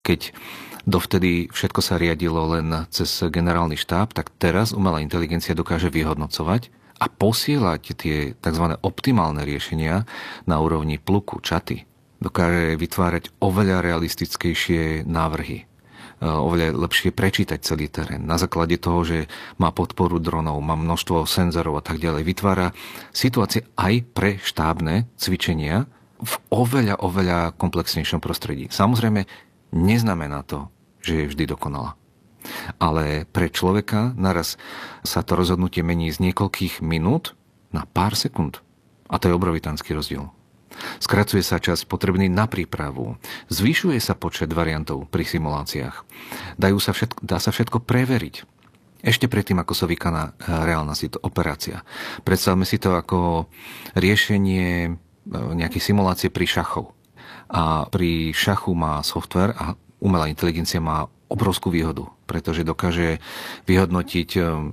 Keď dovtedy všetko sa riadilo len cez generálny štáb, tak teraz umelá inteligencia dokáže vyhodnocovať a posielať tie tzv. Optimálne riešenia na úrovni pluku, čaty. Dokáže vytvárať oveľa realistickejšie návrhy, oveľa lepšie prečítať celý terén. Na základe toho, že má podporu dronov, má množstvo senzorov a tak ďalej, vytvára situácie aj pre štábne cvičenia v oveľa komplexnejšom prostredí. Samozrejme, neznamená to, že je vždy dokonalá. Ale pre človeka naraz sa to rozhodnutie mení z niekoľkých minút na pár sekúnd. A to je obrovitánsky rozdiel. Skracuje sa čas potrebný na prípravu. Zvyšuje sa počet variantov pri simuláciách. Dá sa všetko preveriť. Ešte predtým, ako sa vykoná reálna operácia. Predstavme si to ako riešenie nejakej simulácie pri šachov. A pri šachu má software a umelá inteligencia má obrovskú výhodu, pretože dokáže vyhodnotiť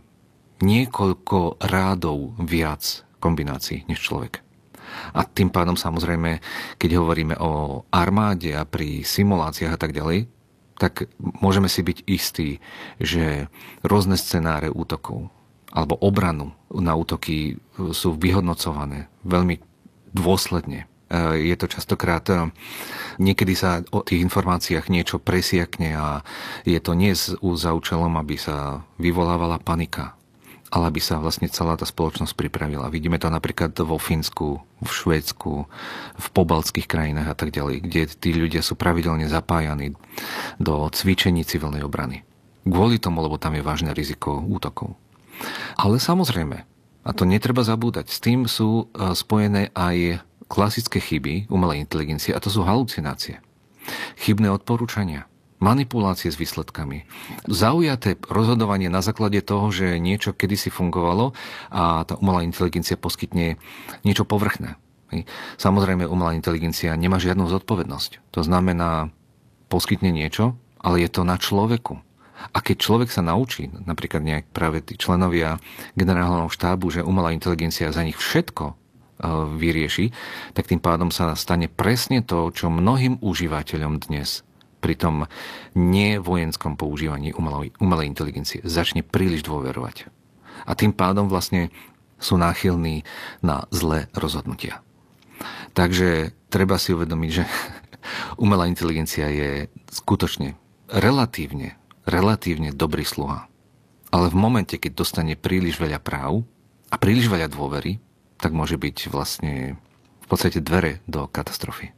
niekoľko rádov viac kombinácií než človek. A tým pádom samozrejme, keď hovoríme o armáde a pri simuláciách a tak ďalej, tak môžeme si byť istí, že rôzne scenáre útokov alebo obranu na útoky sú vyhodnocované veľmi dôsledne. Je to častokrát, niekedy sa o tých informáciách niečo presiakne a je to nie za účelom, aby sa vyvolávala panika, ale aby sa vlastne celá tá spoločnosť pripravila. Vidíme to napríklad vo Fínsku, v Švédsku, v pobaltských krajinách a tak ďalej, kde tí ľudia sú pravidelne zapájani do cvičení civilnej obrany. Kvôli tomu, lebo tam je vážne riziko útokov. Ale samozrejme, a to netreba zabúdať, s tým sú spojené aj klasické chyby umelej inteligencie, a to sú halucinácie, chybné odporúčania, manipulácie s výsledkami, zaujaté rozhodovanie na základe toho, že niečo kedysi fungovalo a tá umelá inteligencia poskytne niečo povrchné. Samozrejme, umelá inteligencia nemá žiadnu zodpovednosť. To znamená, poskytne niečo, ale je to na človeku. A keď človek sa naučí, napríklad práve tí členovia generálneho štábu, že umelá inteligencia za nich všetko vyrieši, tak tým pádom sa stane presne to, čo mnohým užívateľom dnes pri tom nevojenskom používaní umelej inteligencie začne príliš dôverovať. A tým pádom vlastne sú náchylní na zlé rozhodnutia. Takže treba si uvedomiť, že umelá inteligencia je skutočne relatívne dobrý sluha. Ale v momente, keď dostane príliš veľa práv a príliš veľa dôvery, tak môže byť vlastne v podstate dvere do katastrofy.